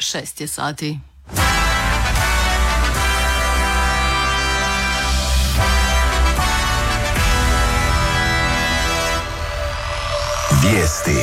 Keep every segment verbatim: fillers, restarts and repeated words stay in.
šest je sati. Vijesti.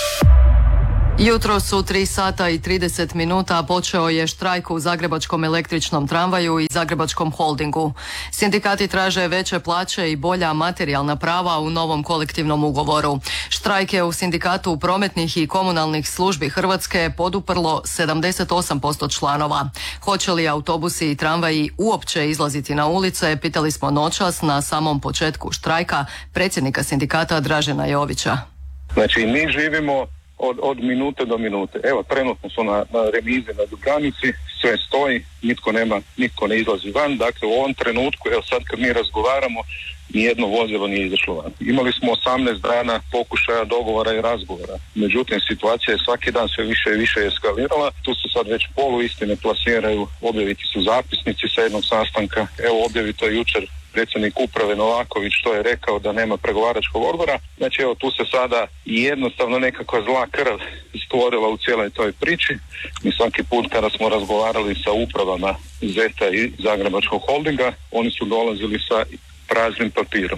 Jutro su tri sata i trideset minuta, počeo je štrajk u Zagrebačkom električnom tramvaju i Zagrebačkom holdingu. Sindikati traže veće plaće i bolja materijalna prava u novom kolektivnom ugovoru. Štrajk je u Sindikatu prometnih i komunalnih službi Hrvatske poduprlo sedamdeset osam posto članova. Hoće li autobusi i tramvaji uopće izlaziti na ulice, pitali smo noćas na samom početku štrajka predsjednika sindikata Dražena Jovića. Znači, mi živimo od, od minute do minute. Evo, trenutno su na, na remizi na Dubravnici, sve stoji, nitko nema, nitko ne izlazi van. Dakle, u ovom trenutku, evo sad kad mi razgovaramo, nijedno vozilo nije izašlo van. Imali smo osamnaest dana pokušaja dogovora i razgovora. Međutim, situacija je svaki dan sve više i više eskalirala. Tu se sad već poluistine plasiraju, objaviti su zapisnici sa jednog sastanka. Evo, objavito je jučer predsjednik uprave Novaković što je rekao da nema pregovaračkog odbora. Znači evo tu se sada jednostavno nekakva zla krv stvorila u cijeloj toj priči. Mi svaki put kada smo razgovarali sa upravama Zeta i Zagrebačkog holdinga, oni su dolazili sa praznim papirom.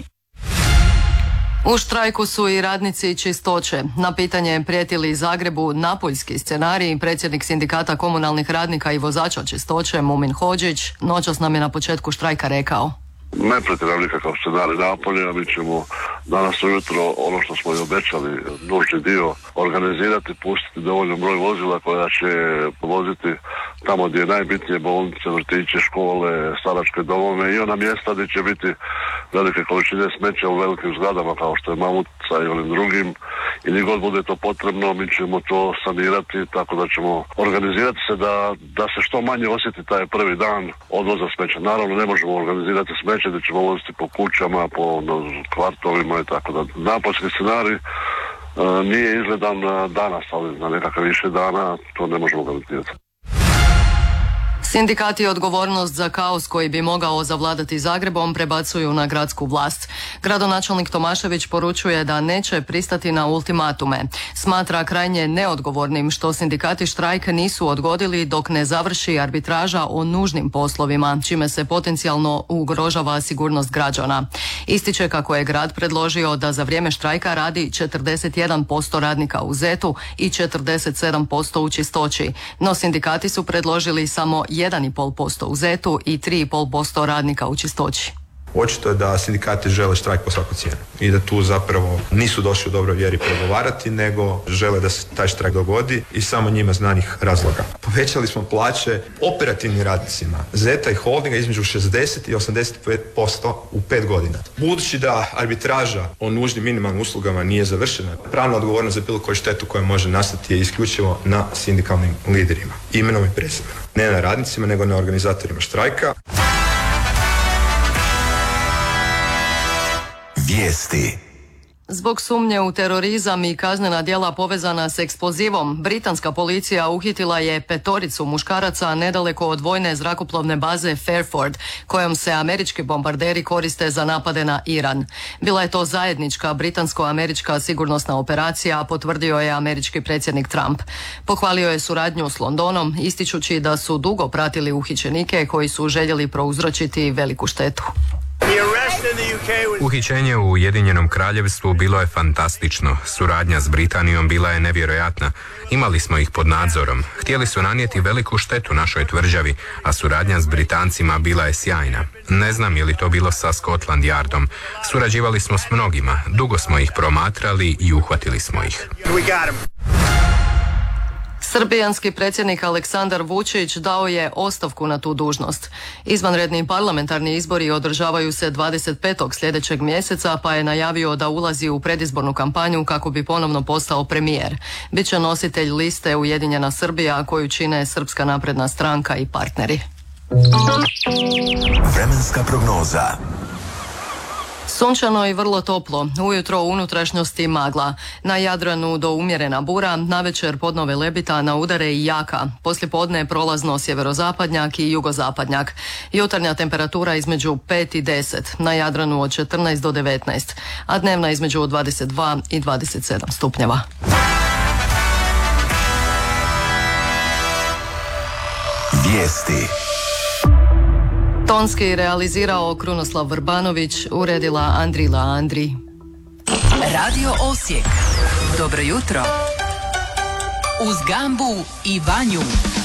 U štrajku su i radnici čistoće. Na pitanje prijeti li Zagrebu napoljski scenarij, predsjednik sindikata komunalnih radnika i vozača čistoće Mumin Hodžić noćas nam je na početku štrajka rekao: Ne pretjeram nikakav scenarij napolja, mi ćemo danas ujutro ono što smo i obećali, nužni dio organizirati, pustiti dovoljno broj vozila koja će voziti tamo gdje je najbitnije, bolnice, vrtiće, škole, staračke domove i ona mjesta gdje će biti velike količine smeća u velikim zgradama kao što je Mamutica ili drugim, i gdje god bude to potrebno mi ćemo to sanirati, tako da ćemo organizirati se da, da se što manje osjeti taj prvi dan odvoza smeća. Naravno ne možemo organizirati smeće gdje ćemo voziti po kućama, po no, kvartovima i tako da. Napoljski scenarij uh, nije izgledan uh, danas, ali na nekakav više dana to ne možemo garantirati. Sindikati odgovornost za kaos koji bi mogao zavladati Zagrebom prebacuju na gradsku vlast. Gradonačelnik Tomašević poručuje da neće pristati na ultimatume. Smatra krajnje neodgovornim što sindikati štrajk nisu odgodili dok ne završi arbitraža o nužnim poslovima, čime se potencijalno ugrožava sigurnost građana. Ističe kako je grad predložio da za vrijeme štrajka radi četrdeset jedan posto radnika u Zetu i četrdeset sedam posto u čistoći, no sindikati su predložili samo jedan i pol posto u Zetu i tri i pol posto radnika u čistoći. Očito je da sindikati žele štrajk po svaku cijenu i da tu zapravo nisu došli u dobroj vjeri pregovarati, nego žele da se taj štrajk dogodi i samo njima znanih razloga. Povećali smo plaće operativnim radnicima Zeta i Holdinga između šezdeset i osamdeset pet posto u pet godina. Budući da arbitraža o nužnim minimalnim uslugama nije završena, pravna odgovornost za bilo koju štetu koja može nastati je isključivo na sindikalnim liderima, imenom i prezimenom. Ne na radnicima, nego na organizatorima štrajka. Vijesti. Zbog sumnje u terorizam i kaznena djela povezana s eksplozivom, britanska policija uhitila je petoricu muškaraca nedaleko od vojne zrakoplovne baze Fairford, kojom se američki bombarderi koriste za napade na Iran. Bila je to zajednička britansko-američka sigurnosna operacija, potvrdio je američki predsjednik Trump. Pohvalio je suradnju s Londonom, ističući da su dugo pratili uhićenike koji su željeli prouzročiti veliku štetu. Uhićenje u Ujedinjenom Kraljevstvu bilo je fantastično. Suradnja s Britanijom bila je nevjerojatna. Imali smo ih pod nadzorom. Htjeli su nanijeti veliku štetu našoj tvrđavi, a suradnja s Britancima bila je sjajna. Ne znam je li to bilo sa Scotland Yardom. Surađivali smo s mnogima. Dugo smo ih promatrali i uhvatili smo ih. Srbijanski predsjednik Aleksandar Vučić dao je ostavku na tu dužnost. Izvanredni parlamentarni izbori održavaju se dvadeset petog sljedećeg mjeseca, pa je najavio da ulazi u predizbornu kampanju kako bi ponovno postao premijer. Biće nositelj liste Ujedinjena Srbija koju čine Srpska napredna stranka i partneri. Vremenska prognoza. Sunčano i vrlo toplo, ujutro u unutrašnjosti magla. Na Jadranu do umjerena bura, navečer podnove lebita, na udare i jaka. Poslijepodne prolazno sjeverozapadnjak i jugozapadnjak. Jutarnja temperatura između pet i deset, na Jadranu od četrnaest do devetnaest, a dnevna između dvadeset dva i dvadeset sedam stupnjeva. Vijesti. Tonski realizirao Krunoslav Vrbanović, uredila Andrila Andri. Radio Osijek. Dobro jutro. Uz Gambu i Vanju.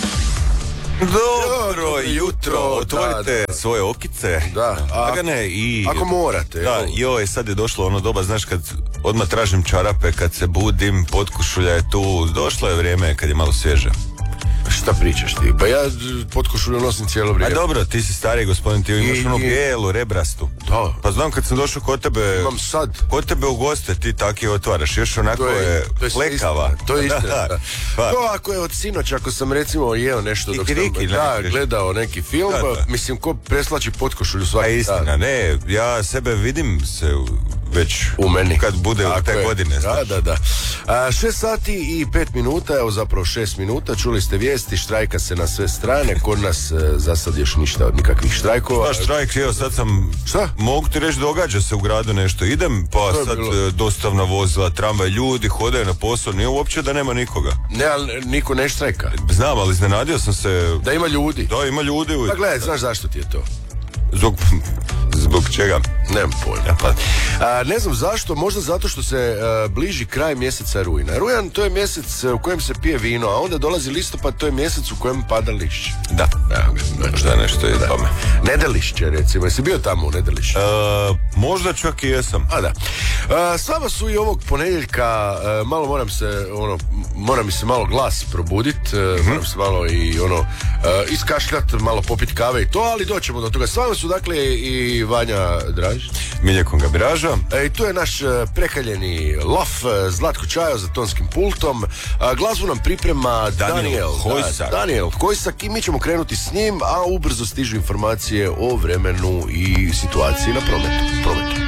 Dobro jutro, otvorite da, da. svoje okice, da, a, lagane i... Ako morate. Da, joj, sad je došlo ono doba, znaš, kad odmah tražim čarape, kad se budim, potkošulja je tu, došlo je vrijeme kad je malo svježe. Šta pričaš ti? Pa ja potkošulju nosim cijelo vrijeme. A dobro, ti si stariji gospodin, ti imaš onu bijelu, rebrastu. Da. Pa znam kad sam došao kod tebe... Imam sad. Kod tebe u goste ti taki otvaraš, još onako to je, je, to je flekava. To je istina. Da, da. Pa. To ako je od sinoć, ako sam recimo jeo nešto dok Kikiriki, sam da, gledao neki film, da, da. mislim ko preslači potkošulju svaki dan. Istina, ne, ja sebe vidim se već u meni kad bude u te je. godine. Da, znaš. da, da. A, šest sati i pet minuta, evo zapravo šest minuta, čuli ste vijesti, štrajka se na sve strane, kod nas e, za sad još ništa od nikakvih štrajkova. Pa štrajk, evo sad sam, šta? Mogu ti reći, događa se u gradu nešto, idem, pa sad bilo? Dostavna vozila, tramvaj, ljudi hodaju na posao, nije uopće da nema nikoga. Ne, ali niko ne štrajka. Znam, ali iznenadio sam se. Da ima ljudi. Da, ima ljudi. Pa gledaj, znaš zašto ti je to? Zbog, zbog čega? Nemam pojma. Pa, a, ne znam zašto, možda zato što se a, bliži kraj mjeseca rujna. Rujan to je mjesec u kojem se pije vino, a onda dolazi listopad, to je mjesec u kojem pada lišće. Da, evo ga, možda nešto je tome. Nedelišće recimo, jesi bio tamo u Nedelišću? Uh, možda čak i jesam. A da. Uh, s vama su i ovog ponedjeljka, uh, malo moram se, ono, mora mi se malo glas probudit, uh, mm-hmm. moram se malo i ono, uh, iskašljat, malo popit kave i to, ali doćemo do toga. S vama su dakle i Vanja Draž, Miljekom Gabiraža. E, i tu je naš uh, prekaljeni lof, uh, Zlatko Čajo za tonskim pultom. Uh, glazbu nam priprema Daniel, Daniel Hojsak. Da, Daniel Hojsak i mi ćemo krenuti s njim, a ubrzo stižu informacije o vremenu i situaciji na prometu. prometu.